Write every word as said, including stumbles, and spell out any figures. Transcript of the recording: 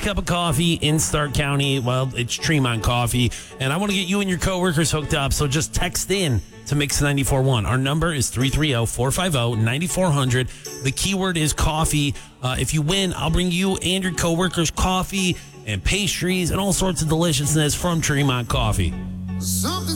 cup of coffee in Stark County. Well, it's Tremont Coffee. And I want to get you and your coworkers hooked up. So just text in to Mix ninety-four point one. Our number is three three zero, four five zero, nine four zero zero. The keyword is coffee. Uh, if you win, I'll bring you and your coworkers coffee and pastries and all sorts of deliciousness from Tremont Coffee. Something